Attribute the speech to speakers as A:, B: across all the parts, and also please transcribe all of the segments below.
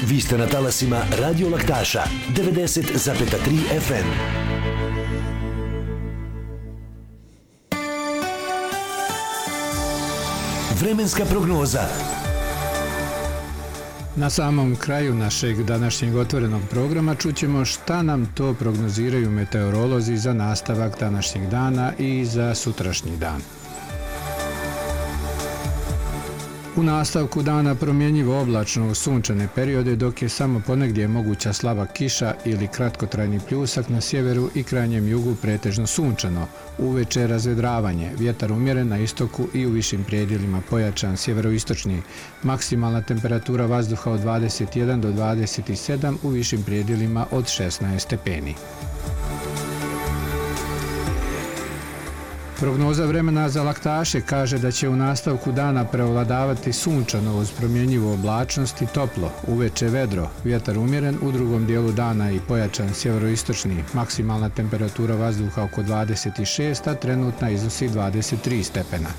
A: Vi ste na talasima Radio Laktaša, 90,3 FM. Vremenska prognoza.
B: Na samom kraju našeg današnjeg otvorenog programa čućemo šta nam to prognoziraju meteorolozi za nastavak današnjeg dana i za sutrašnji dan. U nastavku dana promjenjivo oblačno u sunčane periode, dok je samo ponegdje moguća slaba kiša ili kratkotrajni pljusak na sjeveru i krajnjem jugu pretežno sunčano. Uveče razvedravanje, vjetar umjeren na istoku i u višim predjelima pojačan sjeveroistočni. Maksimalna temperatura vazduha od 21 do 27, u višim predjelima od 16 stepeni. Prognoza vremena za laktaše kaže da će u nastavku dana prevladavati sunčano uz promjenjivu oblačnost i toplo, uveče vedro, vjetar umjeren, u drugom dijelu dana i pojačan sjeveroistočni, maksimalna temperatura vazduha oko 26, a trenutna iznosi 23 stepena.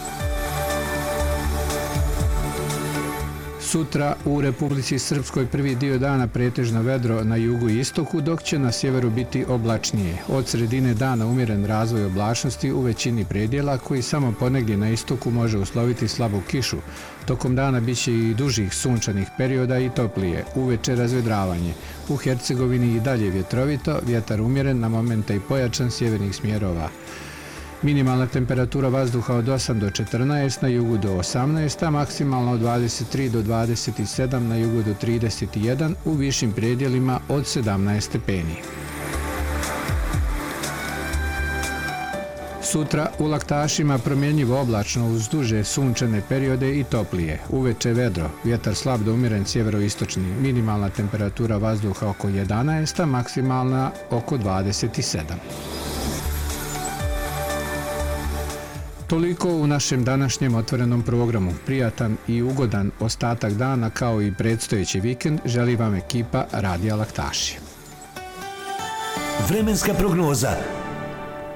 B: Sutra u Republici Srpskoj prvi dio dana pretežno vedro na jugu i istoku, dok će na sjeveru biti oblačnije. Od sredine dana umjeren razvoj oblačnosti u većini predjela, koji samo ponegdje na istoku može usloviti slabu kišu. Tokom dana bit će i dužih sunčanih perioda i toplije, uveče razvedravanje. U Hercegovini i dalje vjetrovito, vjetar umjeren, na momente i pojačan sjevernih smjerova. Minimalna temperatura vazduha od 8 do 14, na jugu do 18, a maksimalno od 23 do 27, na jugu do 31, u višim predjelima od 17 stepeni. Sutra u Laktašima promjenjivo oblačno uz duže sunčane periode i toplije. Uveče vedro, vjetar slab do umjeren sjeveroistočni, minimalna temperatura vazduha oko 11, a maksimalna oko 27. Toliko u našem današnjem otvorenom programu. Prijatan i ugodan ostatak dana kao i predstojeći vikend želi vam ekipa Radija Laktaši.
A: Vremenska prognoza